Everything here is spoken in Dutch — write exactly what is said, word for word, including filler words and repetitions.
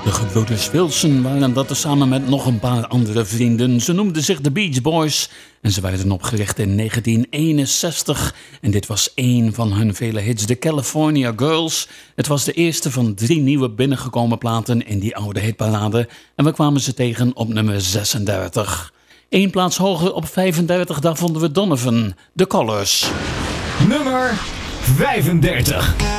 De gebroeders Wilson waren dat samen met nog een paar andere vrienden. Ze noemden zich de Beach Boys en ze werden opgericht in negentien eenenzestig. En dit was één van hun vele hits, de California Girls. Het was de eerste van drie nieuwe binnengekomen platen in die oude hitparade. En we kwamen ze tegen op nummer zesendertig. Eén plaats hoger op vijfendertig, daar vonden we Donovan, The Colors. Nummer vijfendertig.